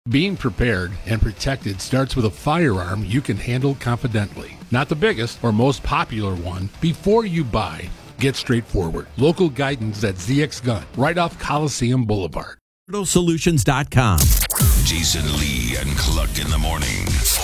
Being prepared and protected starts with a firearm you can handle confidently. Not the biggest or most popular one. Before you buy, get straightforward. Local guidance at ZX Gun, right off Coliseum Boulevard. Solutions.com. Jason Lee and Cluck in the morning.